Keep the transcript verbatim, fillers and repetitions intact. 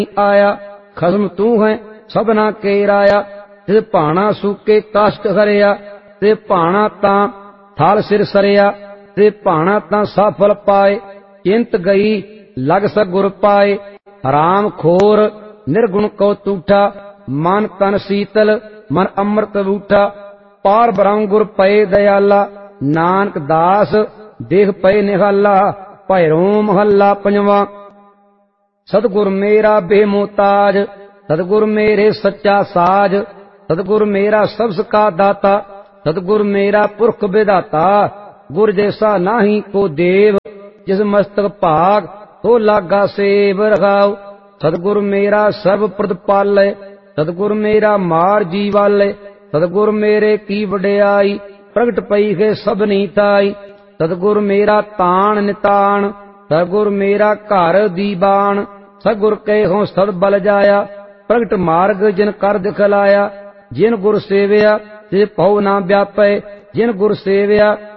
आया। खसम तू है सबना के राया, ते भाना सूके कष्ट हरिया, ते भाना तां थाल सिर सरिया, ते भाना तां सफल पाए। चिंत गई लग सगुर पाए, हराम खोर निर्गुण को तूठा, मन तन शीतल मन अमृत बूठा। पार ब्रह्म गुर पए दयाला, नानक दास देख पए निहाला। भैरो महला पंजवा। सतगुर मेरा बेमोताज, सतगुर मेरे सच्चा साज, सतगुर मेरा सबस का दाता, सतगुर मेरा पुरख विधाता। गुर जैसा नाही को देव, जिस मस्तक भाग तो लागा सेव रखाओ। सतगुर मेरा सर्व प्रतिपालय, सतगुर मेरा मार जीवालय। सतगुर मेरे की वड्याई, प्रगट पई है सबनी ताई। सतगुर मेरा तान नितान, सतगुर मेरा घर दीवान। सतगुर कहो सद बल जाया, प्रगट मार्ग जिन कर दिखलाया। जिन गुर सेवया ते पौ ना व्यापै, जिन गुर सेवया